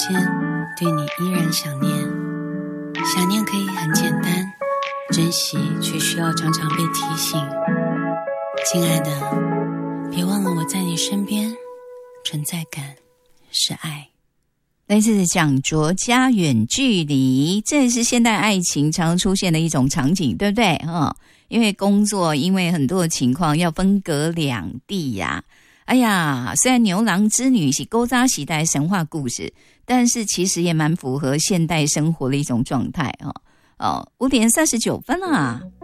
间，对你依然想念。想念可以很简单，珍惜却需要常常被提醒。亲爱的，别忘了我在你身边，存在感是爱。 来自蒋卓嘉远距离，这也是现代爱情常出现的一种场景，对不对？因为工作，因为很多的情况要分隔两地呀。哎呀，虽然牛郎织女是古早时代神话故事，但是其实也蛮符合现代生活的一种状态。5点39分了。